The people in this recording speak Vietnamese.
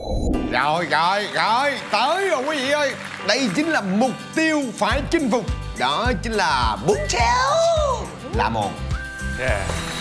Rồi tới rồi quý vị ơi. Đây chính là mục tiêu phải chinh phục. Đó chính là bún cháo Lá Môn. Yeah.